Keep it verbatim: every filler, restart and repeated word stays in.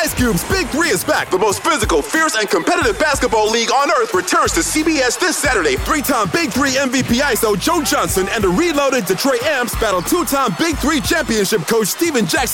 Ice Cube's Big Three is back. The most physical, fierce, and competitive basketball league on earth returns to C B S this Saturday. Three-time Big Three M V P I S O Joe Johnson and the reloaded Detroit Amps battle two-time Big Three championship coach Stephen Jackson